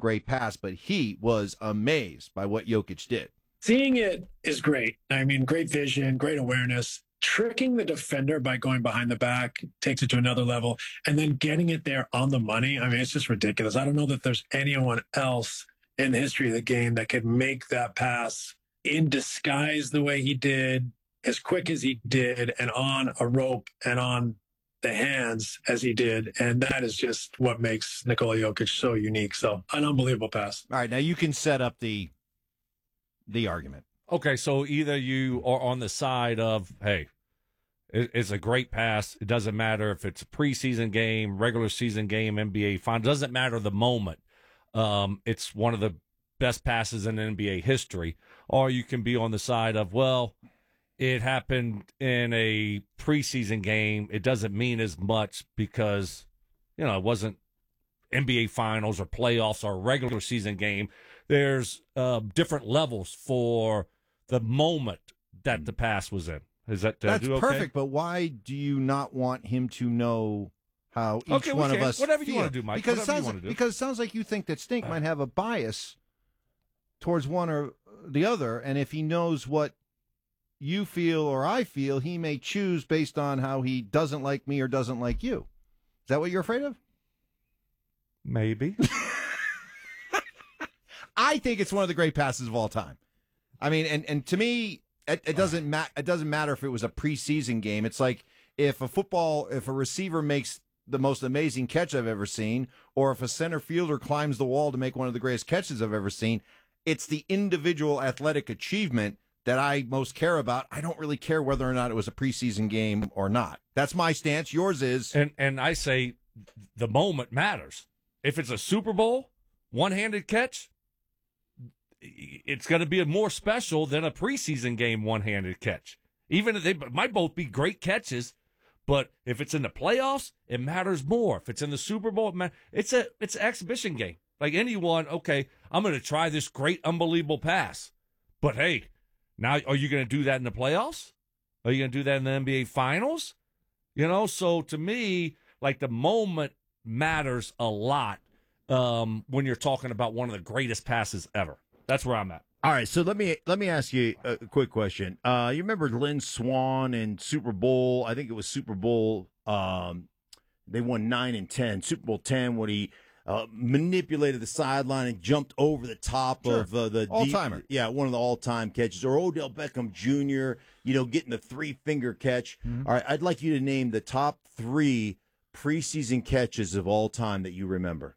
great pass, but he was amazed by what Jokic did. Seeing it is great. I mean, great vision, great awareness. Tricking the defender by going behind the back takes it to another level. And then getting it there on the money. I mean, it's just ridiculous. I don't know that there's anyone else in the history of the game that could make that pass in disguise the way he did, as quick as he did, and on a rope and on the hands as he did. And that is just what makes Nikola Jokic so unique. So an unbelievable pass. All right, now you can set up the argument. Okay, so either you are on the side of, hey, it's a great pass. It doesn't matter if it's a preseason game, regular season game, NBA final. It doesn't matter the moment. It's one of the best passes in NBA history. Or you can be on the side of, well, it happened in a preseason game. It doesn't mean as much because, it wasn't NBA finals or playoffs or a regular season game. There's different levels for the moment that the pass was in. Is that that's okay? Perfect? But why do you not want him to know how each one of us whatever you feel? want to do, Mike? Because it sounds like you think that Stink might have a bias towards one or the other, and if he knows what you feel or I feel, he may choose based on how he doesn't like me or doesn't like you. Is that what you're afraid of? Maybe. I think it's one of the great passes of all time. I mean, and to me, it doesn't matter if it was a preseason game. It's like if a receiver makes the most amazing catch I've ever seen, or if a center fielder climbs the wall to make one of the greatest catches I've ever seen, it's the individual athletic achievement that I most care about. I don't really care whether or not it was a preseason game or not. That's my stance. Yours is. And I say the moment matters. If it's a Super Bowl, one-handed catch, it's going to be more special than a preseason game one-handed catch. Even if they might both be great catches, but if it's in the playoffs, it matters more. If it's in the Super Bowl, it's an exhibition game. Like anyone, okay, I'm going to try this great, unbelievable pass. But hey, now are you going to do that in the playoffs? Are you going to do that in the NBA Finals? So to me, like the moment matters a lot when you're talking about one of the greatest passes ever. That's where I'm at. All right, so let me ask you a quick question. You remember Lynn Swann in Super Bowl? I think it was Super Bowl. They won 9 and 10. Super Bowl 10 when he manipulated the sideline and jumped over the top of the all-timer. One of the all-time catches. Or Odell Beckham Jr. Getting the 3-finger catch. Mm-hmm. All right, I'd like you to name the top 3 preseason catches of all time that you remember.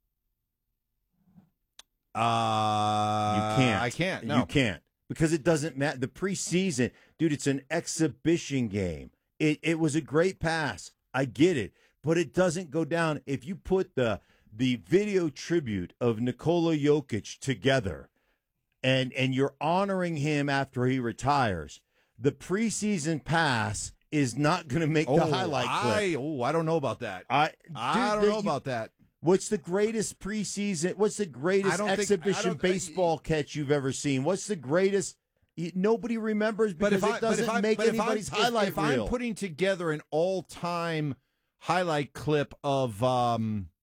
You can't. I can't. No. You can't. Because it doesn't matter. The preseason, dude, it's an exhibition game. It was a great pass. I get it. But it doesn't go down. If you put the video tribute of Nikola Jokic together and you're honoring him after he retires, the preseason pass is not going to make the highlight clip. I don't know about that. I don't know about that. What's the greatest preseason? What's the greatest exhibition baseball catch you've ever seen? What's the greatest? Nobody remembers because it doesn't make anybody's highlight reel. If I'm putting together an all-time highlight clip of, I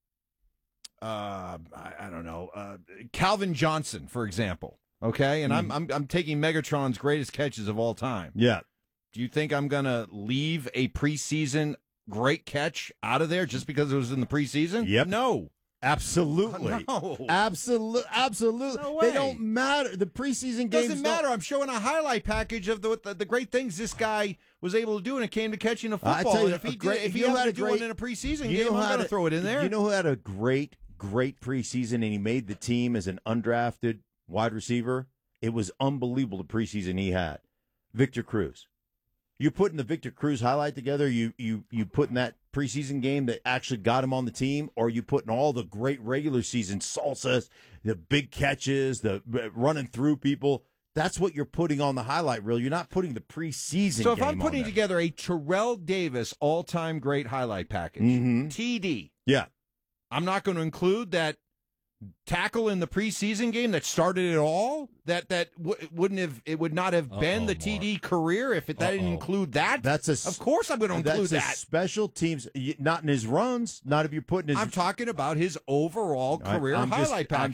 don't know, Calvin Johnson, for example, okay, and I'm taking Megatron's greatest catches of all time. Yeah. Do you think I'm going to leave a preseason great catch out of there just because it was in the preseason? Yep. No. Absolutely. No. Absolutely. No way. They don't matter. The preseason games doesn't matter. I'm showing a highlight package of the great things this guy was able to do when it came to catching a football. I tell you, if he had to do it in a preseason game, I'm going to throw it in there. You know who had a great preseason and he made the team as an undrafted wide receiver? It was unbelievable the preseason he had. Victor Cruz. You putting the Victor Cruz highlight together, you putting that preseason game that actually got him on the team, or you putting all the great regular season salsas, the big catches, the running through people. That's what you're putting on the highlight reel. You're not putting the preseason. So if I'm putting together a Terrell Davis all-time great highlight package, TD, yeah, I'm not going to include that tackle in the preseason game that started it all. It would not have been the TD career if that didn't include that. Of course I'm going to include that. Special teams, not in his runs, not if you're putting his. I'm talking about his overall career highlight package.